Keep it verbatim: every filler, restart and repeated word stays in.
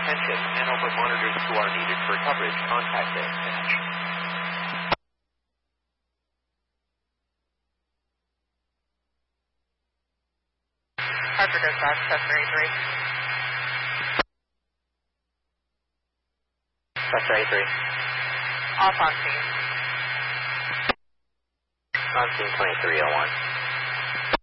Attention, Hanover monitors who are needed for coverage. Contact dispatch. Hartford dispatch, seven eighty-three. seven eighty-three. Off on scene. On scene twenty-three oh one.